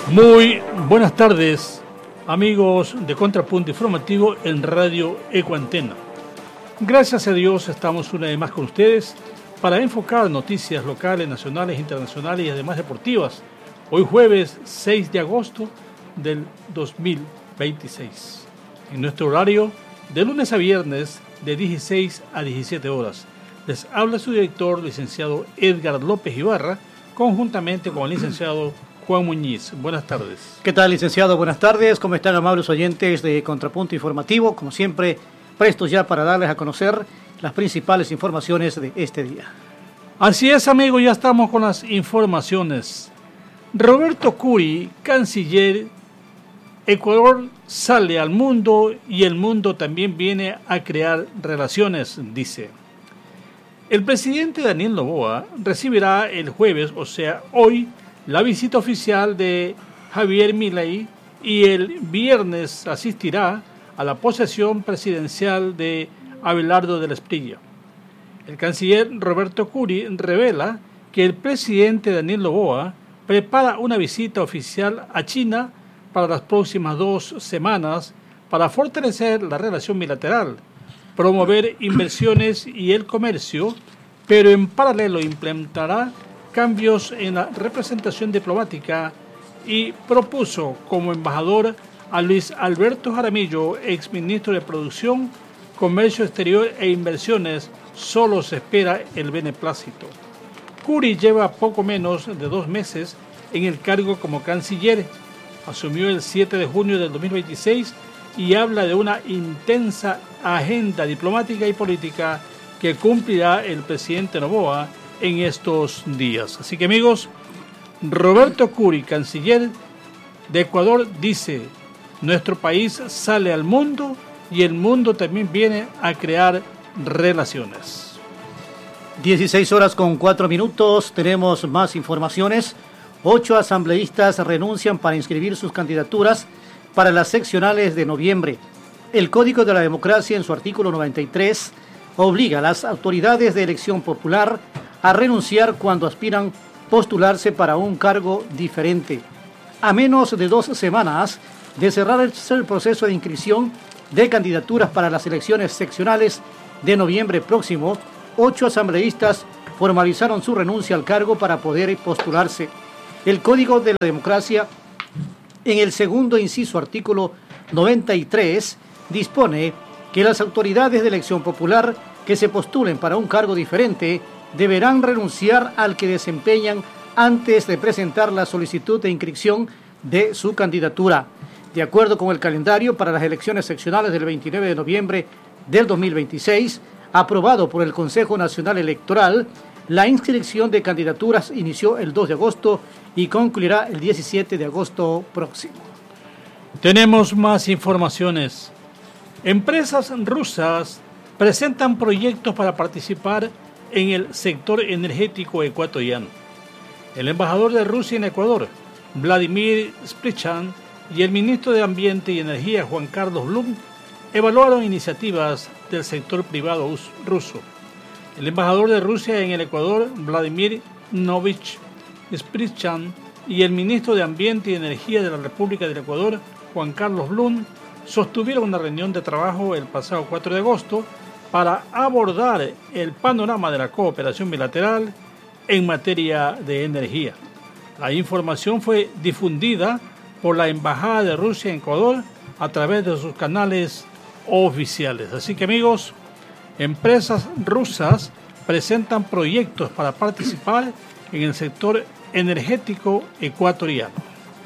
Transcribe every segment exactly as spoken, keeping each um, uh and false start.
Muy buenas tardes, amigos de Contrapunto Informativo en Radio Ecoantena. Gracias a Dios estamos una vez más con ustedes para enfocar noticias locales, nacionales, internacionales y además deportivas. Hoy jueves seis de agosto del dos mil veintiséis. En nuestro horario de lunes a viernes de dieciséis a diecisiete horas. Les habla su director, licenciado Edgar López Ibarra, conjuntamente con el licenciado Juan Muñiz. Buenas tardes. ¿Qué tal, licenciado? Buenas tardes. ¿Cómo están, amables oyentes de Contrapunto Informativo? Como siempre, prestos ya para darles a conocer las principales informaciones de este día. Así es, amigos, ya estamos con las informaciones. Roberto Curi, canciller, Ecuador sale al mundo y el mundo también viene a crear relaciones, dice. El presidente Daniel Noboa recibirá el jueves, o sea, hoy, la visita oficial de Javier Milei y el viernes asistirá a la posesión presidencial de Abelardo del Espriella. El canciller Roberto Curi revela que el presidente Daniel Noboa prepara una visita oficial a China para las próximas dos semanas para fortalecer la relación bilateral, promover inversiones y el comercio, pero en paralelo implementará cambios en la representación diplomática y propuso como embajador a Luis Alberto Jaramillo, exministro de Producción, Comercio Exterior e Inversiones. Solo se espera el beneplácito. Curi lleva poco menos de dos meses en el cargo como canciller. Asumió el siete de junio del dos mil veintiséis y habla de una intensa agenda diplomática y política que cumplirá el presidente Noboa en estos días. Así que, amigos, Roberto Curi, canciller de Ecuador, dice: nuestro país sale al mundo y el mundo también viene a crear relaciones. dieciséis horas con cuatro minutos, tenemos más informaciones. Ocho asambleístas renuncian para inscribir sus candidaturas para las seccionales de noviembre. El Código de la Democracia, en su artículo noventa y tres, obliga a las autoridades de elección popular a renunciar cuando aspiran postularse para un cargo diferente. A menos de dos semanas de cerrar el proceso de inscripción de candidaturas para las elecciones seccionales de noviembre próximo, ocho asambleístas formalizaron su renuncia al cargo para poder postularse. El Código de la Democracia, en el segundo inciso artículo noventa y tres, dispone que las autoridades de elección popular que se postulen para un cargo diferente deberán renunciar al que desempeñan antes de presentar la solicitud de inscripción de su candidatura. De acuerdo con el calendario para las elecciones seccionales del veintinueve de noviembre del dos mil veintiséis, aprobado por el Consejo Nacional Electoral, la inscripción de candidaturas inició el dos de agosto y concluirá el diecisiete de agosto próximo. Tenemos más informaciones. Empresas rusas presentan proyectos para participar en el sector energético ecuatoriano. El embajador de Rusia en Ecuador, Vladimir Sprichan, y el ministro de Ambiente y Energía, Juan Carlos Blum, evaluaron iniciativas del sector privado ruso. El embajador de Rusia en el Ecuador, Vladimir Novich Sprichan, y el ministro de Ambiente y Energía de la República del Ecuador, Juan Carlos Blum, sostuvieron una reunión de trabajo el pasado cuatro de agosto para abordar el panorama de la cooperación bilateral en materia de energía. La información fue difundida por la Embajada de Rusia en Ecuador a través de sus canales oficiales. Así que, amigos, empresas rusas presentan proyectos para participar en el sector energético ecuatoriano.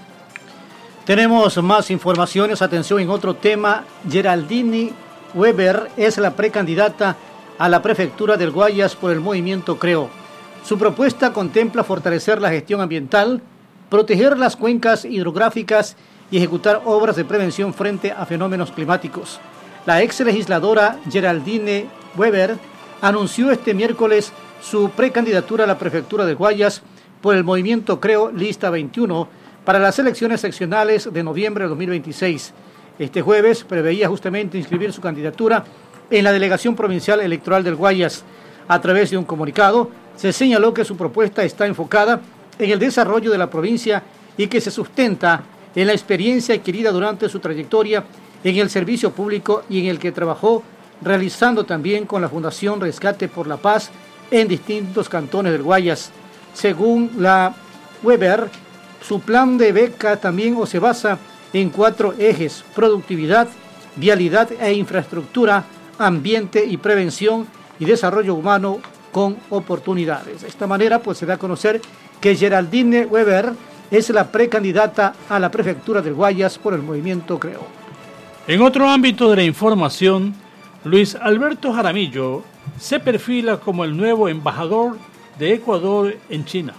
Tenemos más informaciones. Atención en otro tema. Geraldine Weber es la precandidata a la prefectura del Guayas por el movimiento Creo. Su propuesta contempla fortalecer la gestión ambiental, proteger las cuencas hidrográficas y ejecutar obras de prevención frente a fenómenos climáticos. La ex legisladora Geraldine Weber anunció este miércoles su precandidatura a la prefectura de Guayas por el movimiento Creo Lista veintiuno para las elecciones seccionales de noviembre de dos mil veintiséis. Este jueves preveía justamente inscribir su candidatura en la Delegación Provincial Electoral del Guayas. A través de un comunicado, se señaló que su propuesta está enfocada en el desarrollo de la provincia y que se sustenta en la experiencia adquirida durante su trayectoria en el servicio público y en el que trabajó realizando también con la Fundación Rescate por la Paz en distintos cantones del Guayas. Según la Weber, su plan de beca también o se basa en cuatro ejes: productividad, vialidad e infraestructura, ambiente y prevención y desarrollo humano con oportunidades. De esta manera pues se da a conocer que Geraldine Weber es la precandidata a la prefectura del Guayas por el movimiento Creo. En otro ámbito de la información, Luis Alberto Jaramillo se perfila como el nuevo embajador de Ecuador en China.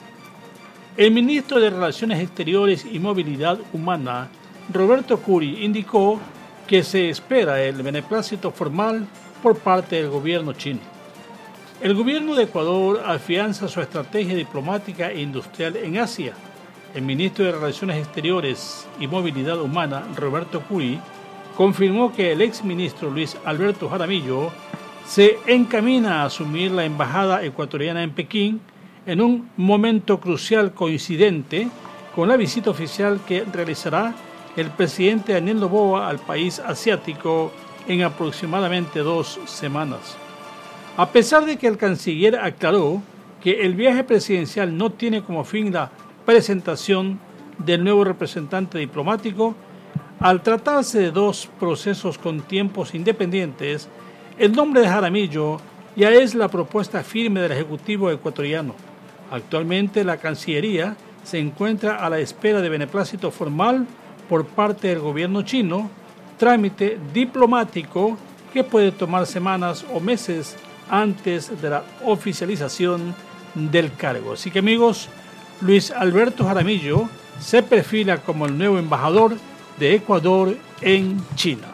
El ministro de Relaciones Exteriores y Movilidad Humana, Roberto Curi, indicó que se espera el beneplácito formal por parte del gobierno chino. El gobierno de Ecuador afianza su estrategia diplomática e industrial en Asia. El ministro de Relaciones Exteriores y Movilidad Humana, Roberto Curi, confirmó que el exministro Luis Alberto Jaramillo se encamina a asumir la embajada ecuatoriana en Pekín en un momento crucial coincidente con la visita oficial que realizará el presidente Daniel Noboa al país asiático en aproximadamente dos semanas. A pesar de que el canciller aclaró que el viaje presidencial no tiene como fin la presentación del nuevo representante diplomático, al tratarse de dos procesos con tiempos independientes, el nombre de Jaramillo ya es la propuesta firme del Ejecutivo ecuatoriano. Actualmente la Cancillería se encuentra a la espera de beneplácito formal por parte del gobierno chino, trámite diplomático que puede tomar semanas o meses antes de la oficialización del cargo. Así que amigos, Luis Alberto Jaramillo se perfila como el nuevo embajador de Ecuador en China.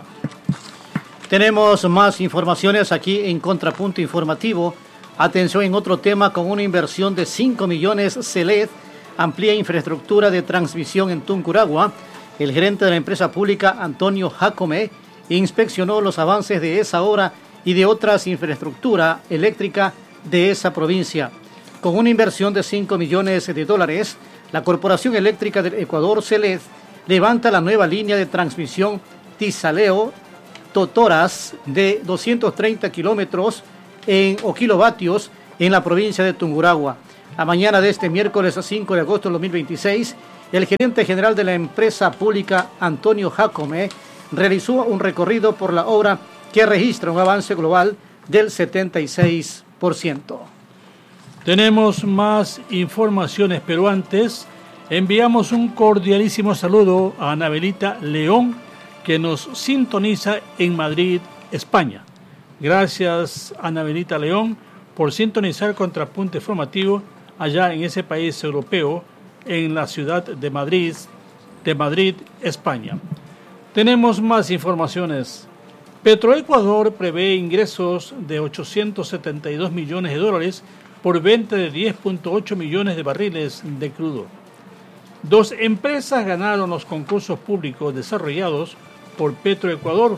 Tenemos más informaciones aquí en Contrapunto Informativo. Atención en otro tema, con una inversión de cinco millones, CELED amplía infraestructura de transmisión en Tungurahua. El gerente de la empresa pública, Antonio Jacome, inspeccionó los avances de esa obra y de otras infraestructura eléctrica de esa provincia. Con una inversión de cinco millones de dólares, la Corporación Eléctrica del Ecuador, CELED, levanta la nueva línea de transmisión Tizaleo-Totoras de doscientos treinta kilómetros en, o kilovatios en la provincia de Tungurahua. La mañana de este miércoles cinco de agosto de dos mil veintiséis, el gerente general de la empresa pública, Antonio Jacome, realizó un recorrido por la obra que registra un avance global del setenta y seis por ciento. Tenemos más informaciones, pero antes enviamos un cordialísimo saludo a Anabelita León, que nos sintoniza en Madrid, España. Gracias, Anabelita León, por sintonizar Contrapunto Informativo allá en ese país europeo, en la ciudad de Madrid, de Madrid, España. Tenemos más informaciones. Petroecuador prevé ingresos de ochocientos setenta y dos millones de dólares por venta de diez punto ocho millones de barriles de crudo. Dos empresas ganaron los concursos públicos desarrollados por Petroecuador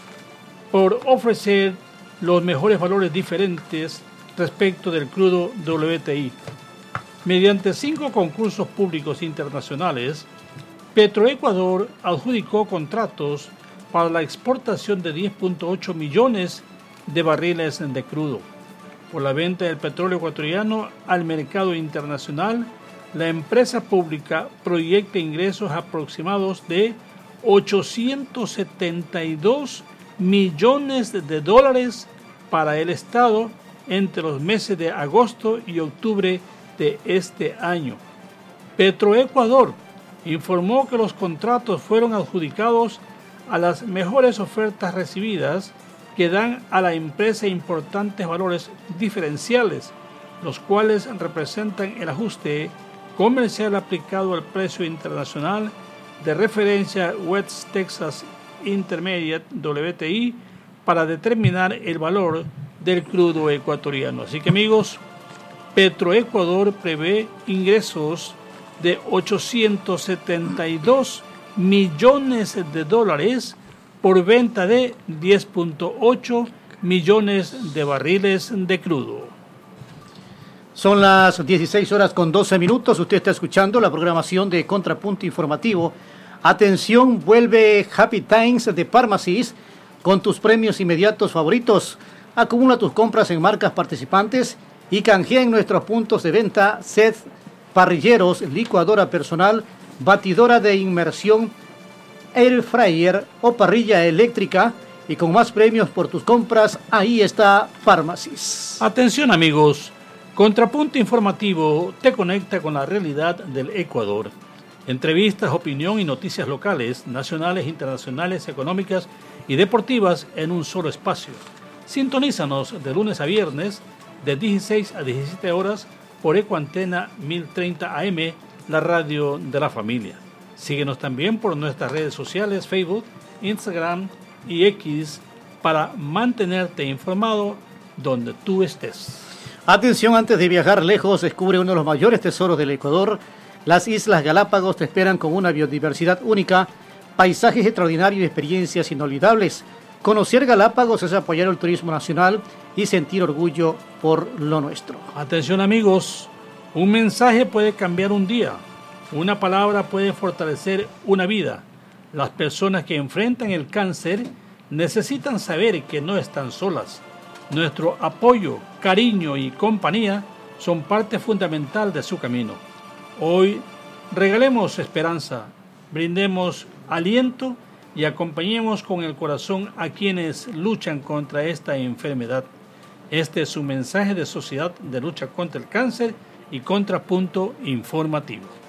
por ofrecer los mejores valores diferentes respecto del crudo W T I. Mediante cinco concursos públicos internacionales, Petroecuador adjudicó contratos para la exportación de diez punto ocho millones de barriles de crudo. Por la venta del petróleo ecuatoriano al mercado internacional, la empresa pública proyecta ingresos aproximados de ochocientos setenta y dos millones de dólares para el Estado entre los meses de agosto y octubre de este año. Petroecuador informó que los contratos fueron adjudicados a las mejores ofertas recibidas, que dan a la empresa importantes valores diferenciales, los cuales representan el ajuste comercial aplicado al precio internacional de referencia West Texas Intermediate W T I para determinar el valor del crudo ecuatoriano. Así que amigos, Petroecuador prevé ingresos de ochocientos setenta y dos millones de dólares por venta de diez punto ocho millones de barriles de crudo. Son las dieciséis horas con doce minutos. Usted está escuchando la programación de Contrapunto Informativo. Atención, vuelve Happy Times de Pharmacies con tus premios inmediatos favoritos. Acumula tus compras en marcas participantes y canjea en nuestros puntos de venta set parrilleros, licuadora personal, batidora de inmersión, air fryer o parrilla eléctrica. Y con más premios por tus compras, ahí está Pharmacies. Atención amigos, Contrapunto Informativo te conecta con la realidad del Ecuador. Entrevistas, opinión y noticias locales, nacionales, internacionales, económicas y deportivas en un solo espacio. Sintonízanos de lunes a viernes de dieciséis a diecisiete horas por Ecuantena mil treinta A M, la radio de la familia. Síguenos también por nuestras redes sociales, Facebook, Instagram y X para mantenerte informado donde tú estés. Atención, antes de viajar lejos, descubre uno de los mayores tesoros del Ecuador. Las Islas Galápagos te esperan con una biodiversidad única, paisajes extraordinarios y experiencias inolvidables. Conocer Galápagos es apoyar el turismo nacional y sentir orgullo por lo nuestro. Atención amigos, un mensaje puede cambiar un día, una palabra puede fortalecer una vida. Las personas que enfrentan el cáncer necesitan saber que no están solas. Nuestro apoyo, cariño y compañía son parte fundamental de su camino. Hoy regalemos esperanza, brindemos aliento y acompañemos con el corazón a quienes luchan contra esta enfermedad. Este es un mensaje de Sociedad de Lucha contra el Cáncer y Contrapunto Informativo.